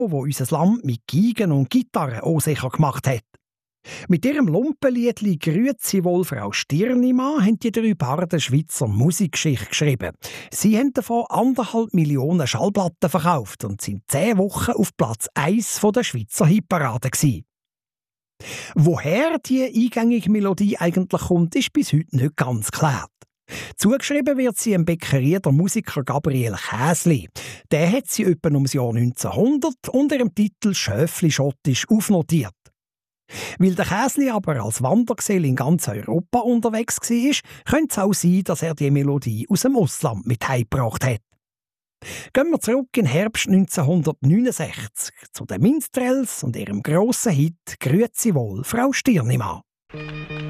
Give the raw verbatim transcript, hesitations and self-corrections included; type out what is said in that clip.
wo unser Land mit Geigen und Gitarre unsicher gemacht hat. Mit ihrem Lumpenliedli «Grüezi wohl, Frau Stirnimann» haben die drei Barden Schweizer Musikgeschichte geschrieben. Sie haben davon anderthalb Millionen Schallplatten verkauft und sind zehn Wochen auf Platz eins der Schweizer Hitparade gewesen. Woher die eingängige Melodie eigentlich kommt, ist bis heute nicht ganz klar. Zugeschrieben wird sie dem Bäckerierer Musiker Gabriel Käsli. Der hat sie etwa ums Jahr neunzehnhundert unter dem Titel «Schöfli Schottisch» aufnotiert. Weil der Käsli aber als Wandergesell in ganz Europa unterwegs war, könnte es auch sein, dass er die Melodie aus dem Ausland mit heimgebracht hat. Gehen wir zurück in den Herbst neunzehnhundertneunundsechzig zu den Minstrels und ihrem grossen Hit «Grüezi wohl, Frau Stirnimann».